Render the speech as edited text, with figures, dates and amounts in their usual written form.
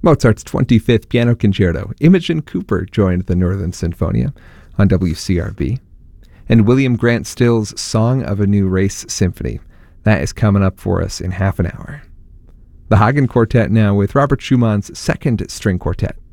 Mozart's 25th Piano Concerto. Imogen Cooper joined the Northern Sinfonia on WCRB. And William Grant Still's Song of a New Race Symphony. That is coming up for us in half an hour. The Hagen Quartet now with Robert Schumann's Second String Quartet.